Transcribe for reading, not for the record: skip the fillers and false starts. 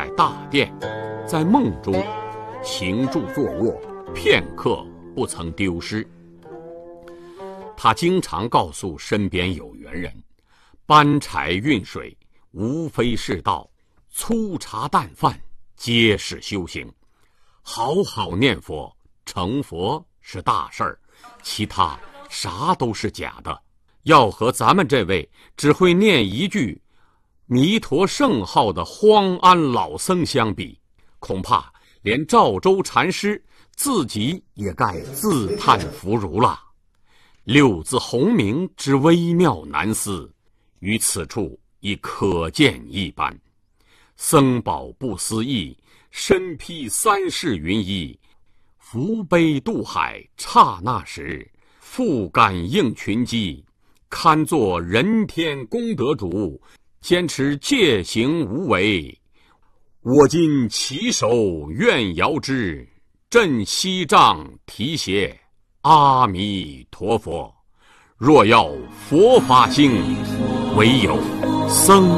在大殿，在梦中行住坐卧，片刻不曾丢失。他经常告诉身边有缘人，搬柴运水无非是道，粗茶淡饭皆是修行。好好念佛，成佛是大事儿，其他啥都是假的。要和咱们这位只会念一句弥陀圣号的荒安老僧相比，恐怕连赵州禅师自己也该自叹弗如了。六字洪名之微妙难思，于此处亦可见一斑。僧宝不思议，身披三世云衣，扶悲渡海刹那时，复感应群机，堪作人天功德主，坚持戒行无为。我今起手愿遥之，振西杖提携阿弥陀佛。若要佛法兴，唯有僧